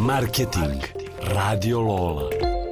Marketing. Radio Lola.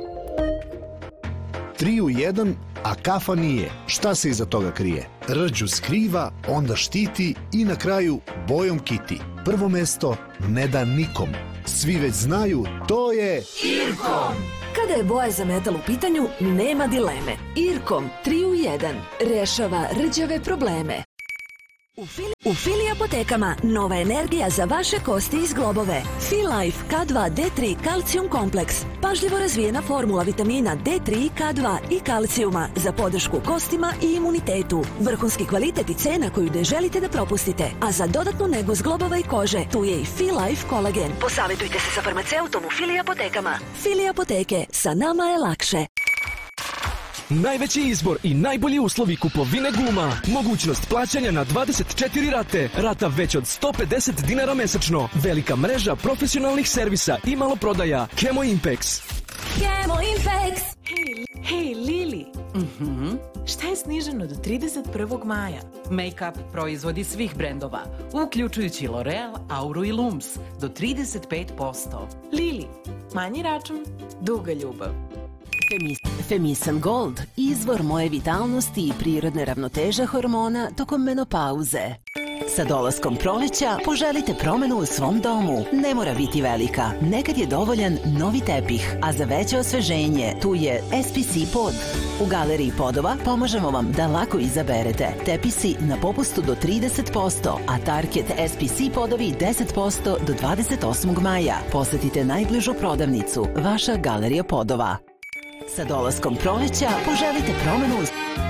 3 u 1, a kafa nije. Šta se iza toga krije? Rđu skriva, onda štiti i na kraju bojom kiti. Prvo mesto ne da nikom. Svi već znaju, to je Irkom. Kada je boja za metal u pitanju, nema dileme. Irkom 3 u 1 rešava rđave probleme. U Fili apotekama nova energija za vaše kosti i zglobove. Filife K2 D3 kalcijum kompleks. Pažljivo razvijena formula vitamina D3, K2 i kalcijuma za podršku kostima i imunitetu. Vrhunski kvalitet i cena koju ne želite da propustite. A za dodatnu negu zglobova i kože, tu je i Filife kolagen. Posavetujte se sa farmaceutom u Fili apotekama. Fili apoteke, sa nama je lakše. Najveći izbor i najbolji uslovi kupovine guma. Mogućnost plaćanja na 24 rate. Rata već od 150 dinara mesečno. Velika mreža profesionalnih servisa i maloprodaja. Kemo Impex. Kemo Impex. Hej, Lili. Šta je sniženo do 31. maja? Make-up proizvodi svih brendova, uključujući L'Oreal, Auru i Lums, do 35%. Lili, manji račun, duga ljubav. Femisan Gold, izvor moje vitalnosti i prirodne ravnoteže hormona tokom menopauze. Sa dolaskom proleća poželite promenu u svom domu. Ne mora biti velika, nekad je dovoljan novi tepih, a za veće osveženje tu je SPC pod. U Galeriji podova pomažemo vam da lako izaberete. Tepisi na popustu do 30%, a Target SPC podovi 10% do 28. maja. Posetite najbližu prodavnicu, vaša Galerija podova. Sa dolaskom proleća poželite promenu